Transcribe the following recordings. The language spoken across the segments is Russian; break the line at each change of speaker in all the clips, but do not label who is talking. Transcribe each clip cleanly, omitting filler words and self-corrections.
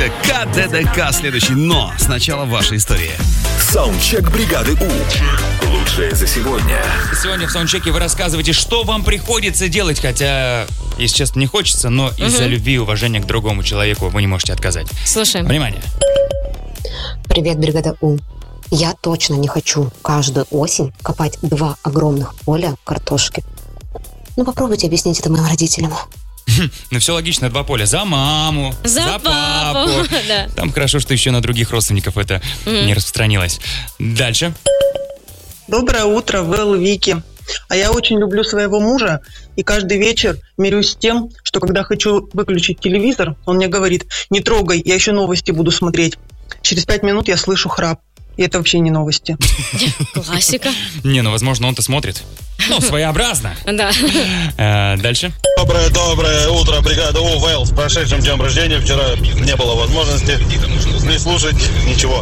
КДК следующий, но сначала ваша история.
Саундчек бригады У. Лучшее за сегодня.
Сегодня в саундчеке вы рассказываете, что вам приходится делать, хотя, если честно, не хочется, но из-за любви и уважения к другому человеку вы не можете отказать.
Слушаем.
Внимание.
Привет, бригада У. Я точно не хочу каждую осень копать 2 огромных поля картошки. Ну, попробуйте объяснить это моим родителям.
Ну, все логично, 2 поля. За маму,
За папу. Да.
Там хорошо, что еще на других родственников это не распространилось. Дальше.
Доброе утро, Вэл и Вики. А я очень люблю своего мужа и каждый вечер мирюсь с тем, что когда хочу выключить телевизор, он мне говорит: не трогай, я еще новости буду смотреть. Через 5 минут я слышу храп. И это вообще не новости.
Классика.
Не, ну, возможно, он-то смотрит. Ну, своеобразно.
Да.
Дальше.
Доброе утро, бригада У. Вэл. С прошедшим днем рождения. Вчера не было возможности не слушать ничего.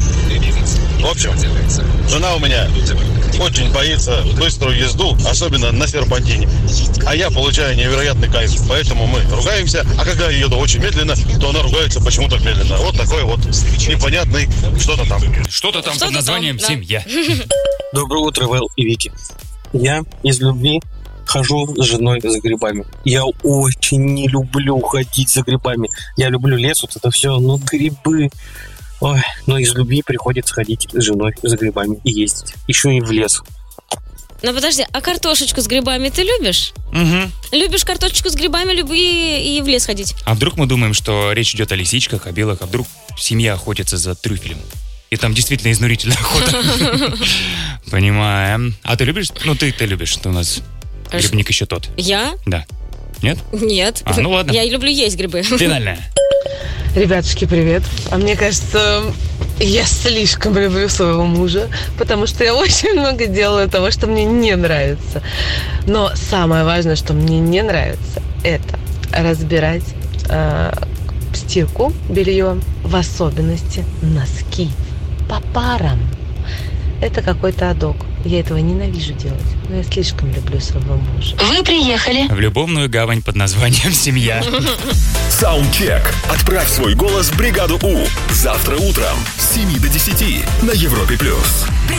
В общем, жена у меня очень боится быструю езду, особенно на серпантине. А я получаю невероятный кайф. Поэтому мы ругаемся. А когда я еду очень медленно, то она ругается почему-то медленно. Вот такой вот непонятный что-то там.
Что-то там под названием «Семья».
Доброе утро, Вэл и Вики. Я из любви хожу с женой за грибами. Я очень не люблю ходить за грибами. Я люблю лес, вот это все, но грибы... Ой, но из любви приходится ходить с женой за грибами и ездить. Еще и в лес.
Ну подожди, а картошечку с грибами ты любишь?
Угу.
Любишь картошечку с грибами, люби и в лес ходить.
А вдруг мы думаем, что речь идет о лисичках, о белых, а вдруг семья охотится за трюфелем? И там действительно изнурительная охота. Понимаем. А ты любишь? Ну, ты любишь, что у нас грибник еще тот.
Я?
Да. Нет?
Нет.
Ну ладно.
Я люблю есть грибы.
Финальная.
Ребятушки, привет. А мне кажется, я слишком люблю своего мужа, потому что я очень много делаю того, что мне не нравится. Но самое важное, что мне не нравится, это разбирать стирку, белье, в особенности носки по парам. Это какой-то адок. Я этого ненавижу делать, но я слишком люблю своего мужа.
Вы приехали
В любовную гавань под названием «Семья».
Саундчек. Отправь свой голос в бригаду У. Завтра утром с 7 до 10 на Европе+.